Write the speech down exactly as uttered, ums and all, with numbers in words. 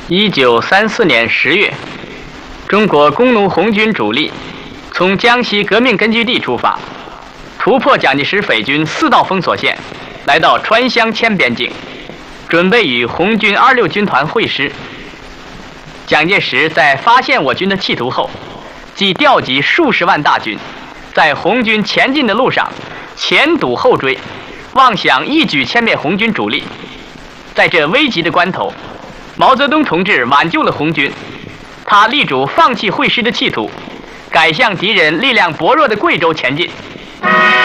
一九三四年十月，中国工农红军主力从江西革命根据地出发，突破蒋介石匪军四道封锁线，来到川湘黔边境，准备与红军二六军团会师。蒋介石在发现我军的企图后，即调集数十万大军，在红军前进的路上前堵后追，妄想一举歼灭红军主力。在这危急的关头，毛泽东同志挽救了红军，他力主放弃会师的企图，改向敌人力量薄弱的贵州前进。